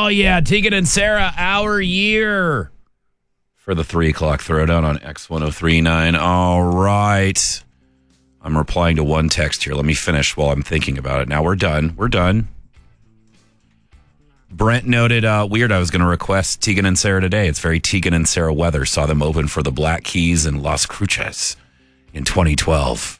Oh, yeah. Tegan and Sarah, Our Year. For the 3 o'clock throwdown on X1039. All right. I'm replying to one text here. Let me finish while I'm thinking about it. Now we're done. Brent noted, weird, I was going to request Tegan and Sarah today. It's very Tegan and Sarah weather. Saw them open for the Black Keys and Las Cruces in 2012.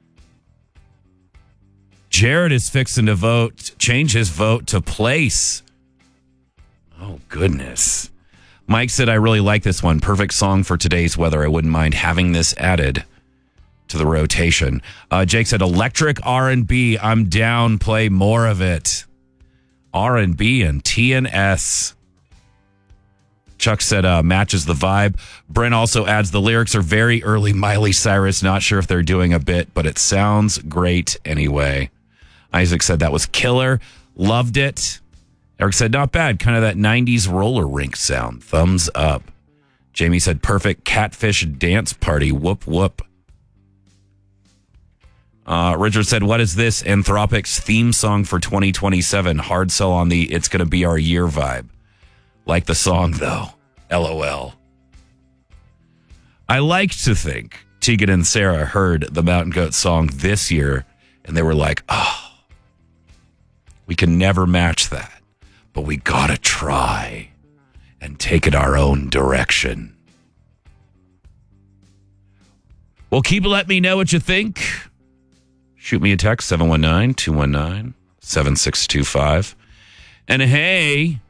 Jared is fixing to change his vote to place. Oh, goodness. Mike said, I really like this one. Perfect song for today's weather. I wouldn't mind having this added to the rotation. Jake said, electric R&B. I'm down. Play more of it. R&B and TNS. Chuck said, matches the vibe. Brent also adds, the lyrics are very early Miley Cyrus. Not sure if they're doing a bit, but it sounds great anyway. Isaac said that was killer. Loved it. Eric said, not bad. Kind of that 90s roller rink sound. Thumbs up. Jamie said, perfect catfish dance party. Whoop, whoop. Richard said, what is this? Anthropic's theme song for 2027. Hard sell on the It's Gonna Be Our Year vibe. Like the song, though. LOL. I like to think Tegan and Sarah heard the Mountain Goat song this year, and they were like, oh, we can never match that, but we gotta try and take it our own direction. Well, let me know what you think. Shoot me a text, 719-219-7625. And hey,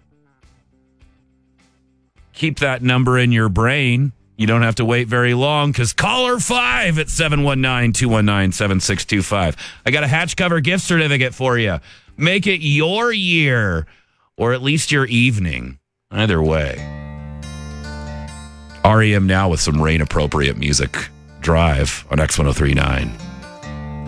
keep that number in your brain. You don't have to wait very long because caller 5 at 719-219-7625. I got a Hatch Cover gift certificate for you. Make it your year or at least your evening. Either way. REM now with some rain-appropriate music. Drive on X1039.